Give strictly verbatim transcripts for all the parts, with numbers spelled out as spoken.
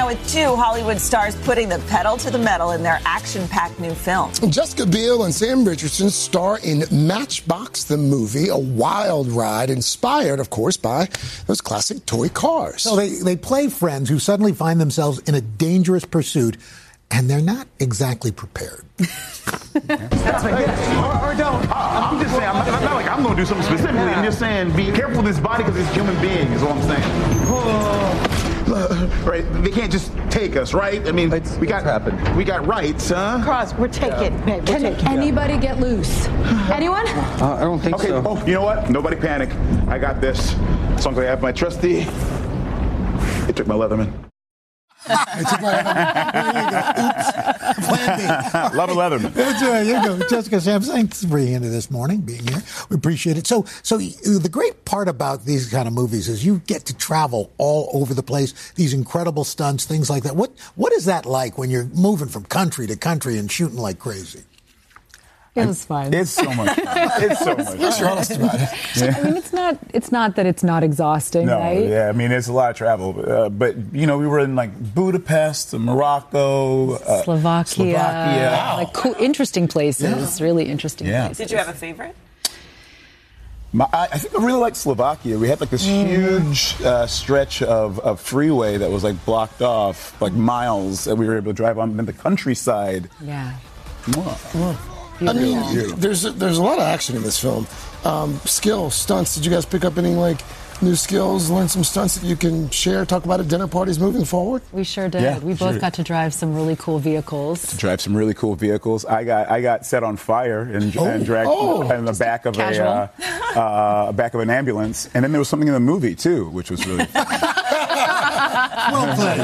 now with two Hollywood stars putting the pedal to the metal in their action-packed new film. Jessica Biel and Sam Richardson star in Matchbox the movie, a wild ride inspired, of course, by those classic toy cars. So they, they play friends who suddenly find themselves in a dangerous pursuit, and they're not exactly prepared. That's right. Or, or don't. I'm just saying, I'm not, I'm not like I'm going to do something specifically. I'm just saying, be careful with this body because it's a human being, is all I'm saying. Uh, right? They can't just take us, right? I mean, it's, we got happened. We got rights, huh? Cross, we're taking. Yeah. We're Can taking. anybody get loose? Anyone? Uh, I don't think okay. so. Oh, you know what? Nobody panic. I got this. As long as I have my trusty. It took my Leatherman. It's a plan. There you go. Oops. Plan B. Love a Leatherman. That's right. There you go. Jessica Sam, thanks for being here this morning, being here. We appreciate it. So, so the great part about these kind of movies is you get to travel all over the place, these incredible stunts, things like that. What What is that like when you're moving from country to country and shooting like crazy? It was fun. It's so much fun. It's so much fun. You're honest about it. Yeah. I mean, it's not. It's not that it's not exhausting, no, right? Yeah, I mean, it's a lot of travel. Uh, but you know, we were in like Budapest, Morocco, uh, Slovakia, Slovakia. Wow. Like cool, interesting places. Yeah. Really interesting yeah. places. Did you have a favorite? My, I think I really liked Slovakia. We had like this mm. huge uh, stretch of, of freeway that was like blocked off, like miles, that we were able to drive on in the countryside. Yeah. Wow. I mean, there's a, there's a lot of action in this film. Um, skill, stunts. Did you guys pick up any like new skills? Learn some stunts that you can share? Talk about at dinner parties moving forward. We sure did. Yeah, we both sure. got to drive some really cool vehicles. To drive some really cool vehicles. I got I got set on fire and, oh. and dragged oh. in the back of casual. a uh, uh, back of an ambulance. And then there was something in the movie too, which was really fun. Well played.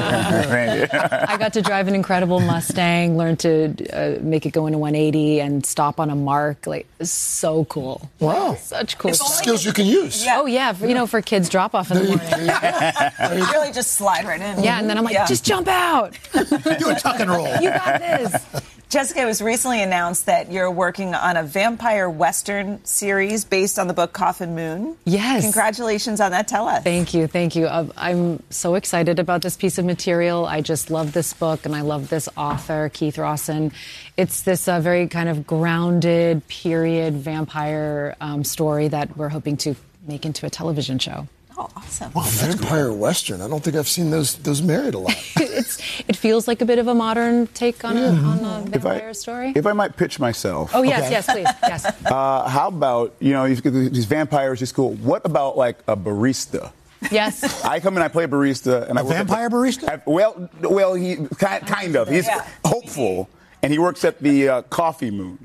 I got to drive an incredible Mustang, learn to uh, make it go into one eighty and stop on a mark. Like, so cool. Wow. Such cool stuff. Skills you can use. Yeah. Oh, yeah. For, you know, for kids drop off in the morning. You really just slide right in. Yeah, and then I'm like, yeah. just jump out. Do a tuck and roll. You got this. Jessica, it was recently announced that you're working on a vampire Western series based on the book Coffin Moon. Yes. Congratulations on that. Tell us. Thank you. Thank you. Uh, I'm so excited about this piece of material. I just love this book, and I love this author, Keith Rawson. It's this uh, very kind of grounded period vampire um, story that we're hoping to make into a television show. Oh, awesome. Wow, vampire cool. Western. I don't think I've seen those those married a lot. it's It feels like a bit of a modern take on, yeah. a, on a vampire if I, story. If I might pitch myself. Oh, yes, okay. yes, please. Yes. Uh, how about, you know, these vampires, these cool. What about like a barista? Yes. I come in, I play barista. and A I work vampire at, barista? I, well, well, he kind, kind of. He's yeah. hopeful, and he works at the uh, Coffee Moon.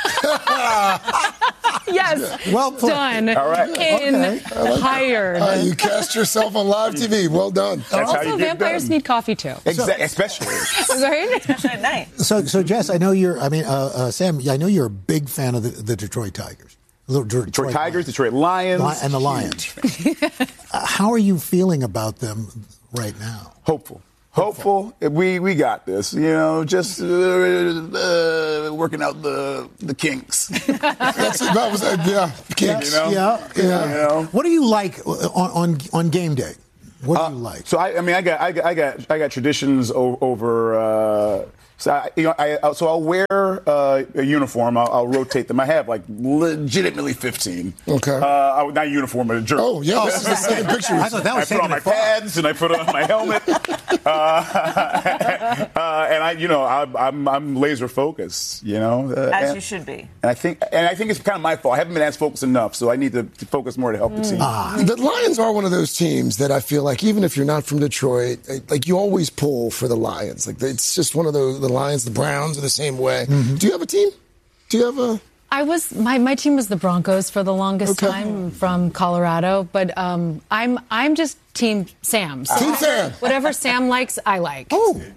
Yes. Well put. Done. All right. In. Okay. Like hired. Uh, you cast yourself on live T V. Well done. That's also, how you vampires get done. need coffee too. Exactly. Especially. Right? Especially at night. So, so Jess, I know you're. I mean, uh, uh, Sam, I know you're a big fan of the, the Detroit Tigers. Detroit, Detroit Tigers, Detroit Lions, Li- and the Lions. uh, how are you feeling about them right now? Hopeful. Hopeful. We we got this. You know, just uh, uh, working out the the kinks. That's that was uh, yeah, kinks. You know? Yeah, yeah. You know? What do you like on on, on game day? What do uh, you like? So I, I mean, I got I got I got, I got traditions o- over. Uh, So I, you know, I, so I'll wear uh, a uniform. I'll, I'll rotate them. I have like legitimately fifteen. Okay. Uh, not a uniform, but a jersey. Oh yeah, this is the second picture. I thought that was I put on my far. pads and I put on my helmet. uh, uh, and I, you know, I, I'm I'm laser focused. You know, uh, As and, you should be. And I think, and I think it's kind of my fault. I haven't been as focused enough, so I need to, to focus more to help the team. Ah. The Lions are one of those teams that I feel like even if you're not from Detroit, like you always pull for the Lions. Like it's just one of those. The Lions, the Browns are the same way. Mm-hmm. Do you have a team? Do you have a? I was my, my team was the Broncos for the longest Okay. time from Colorado, but um, I'm I'm just Team Sam. So Team Sam. Whatever Sam likes, I like. Oh.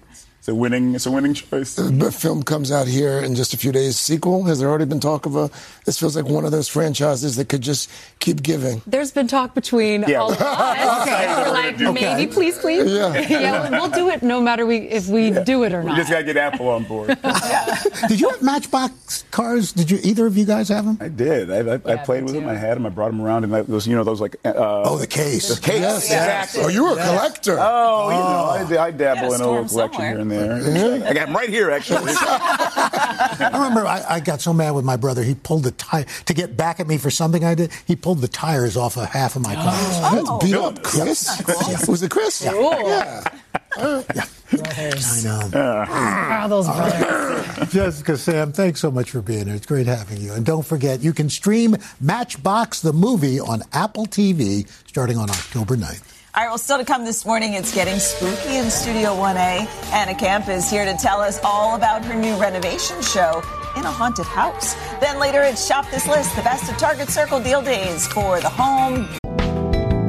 It's a winning, it's a winning choice. The film comes out here in just a few days. Sequel? Has there already been talk of a? This feels like one of those franchises that could just keep giving. There's been talk between Yeah. all of us. Okay. We're like, Okay. maybe, please, please. Yeah. yeah, we'll do it no matter we if we do it or We not. just got to get Apple on board. Did you have Matchbox cars? Did you either of you guys have them? I did. I, I, I played with them. I had them. I brought them around, and that was, you know, those like. Uh, Oh, the case. The case. Yes, Exactly. Oh, you were a collector. Oh, you know, I, I dabble Yeah, in a little storm collection somewhere. here and there. I got them right here, actually. I remember I, I got so mad with my brother. He pulled the tire to get back at me for something I did. He pulled the tires off of half of my car. Let's beat up Chris. Was it Chris? Yeah. I know. Ah, those brothers. Jessica, Sam, thanks so much for being here. It's great having you. And don't forget, you can stream Matchbox the movie on Apple T V starting on October ninth. All right, well, still to come this morning, it's getting spooky in Studio one A. Anna Camp is here to tell us all about her new renovation show in a haunted house. Then later, it's Shop This List, the best of Target Circle deal days for the home.